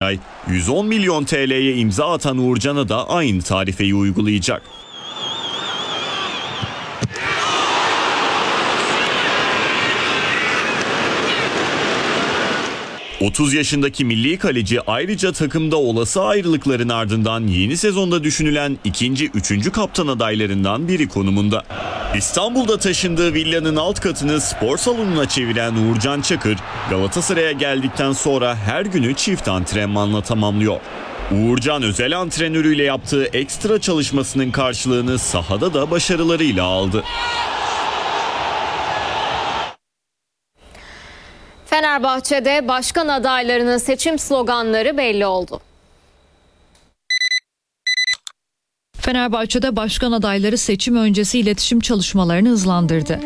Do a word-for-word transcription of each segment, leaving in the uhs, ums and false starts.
Galatasaray, yüz on milyon T L'ye imza atan Uğurcan'a da aynı tarifeyi uygulayacak. otuz yaşındaki milli kaleci ayrıca takımda olası ayrılıkların ardından yeni sezonda düşünülen ikinci, üçüncü kaptan adaylarından biri konumunda. İstanbul'da taşındığı villanın alt katını spor salonuna çeviren Uğurcan Çakır, Galatasaray'a geldikten sonra her günü çift antrenmanla tamamlıyor. Uğurcan özel antrenörüyle yaptığı ekstra çalışmasının karşılığını sahada da başarılarıyla aldı. Fenerbahçe'de başkan adaylarının seçim sloganları belli oldu. Fenerbahçe'de başkan adayları seçim öncesi iletişim çalışmalarını hızlandırdı.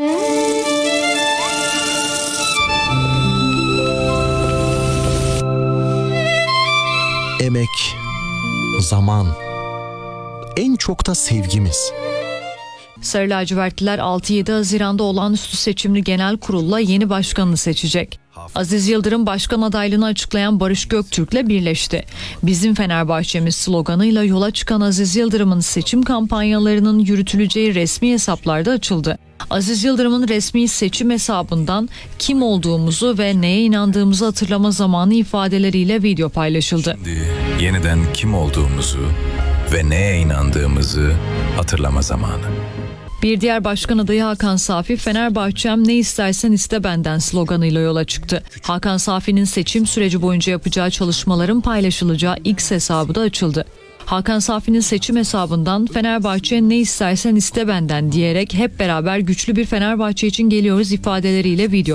Emek, zaman, en çok da sevgimiz. Sarı lacivertliler altı yedi Haziran'da olağanüstü seçimli genel kurulla yeni başkanını seçecek. Aziz Yıldırım başkan adaylığını açıklayan Barış Göktürk'le birleşti. Bizim Fenerbahçemiz sloganıyla yola çıkan Aziz Yıldırım'ın seçim kampanyalarının yürütüleceği resmi hesaplarda açıldı. Aziz Yıldırım'ın resmi seçim hesabından kim olduğumuzu ve neye inandığımızı hatırlama zamanı ifadeleriyle video paylaşıldı. Şimdi yeniden kim olduğumuzu ve neye inandığımızı hatırlama zamanı. Bir diğer başkan adayı Hakan Safi, Fenerbahçem ne istersen iste benden sloganıyla yola çıktı. Hakan Safi'nin seçim süreci boyunca yapacağı çalışmaların paylaşılacağı X hesabı da açıldı. Hakan Safi'nin seçim hesabından Fenerbahçe ne istersen iste benden diyerek hep beraber güçlü bir Fenerbahçe için geliyoruz ifadeleriyle video